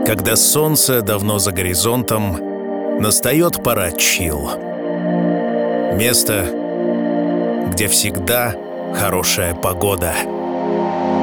Когда солнце давно за горизонтом, настает пора чилл. Место, где всегда хорошая погода.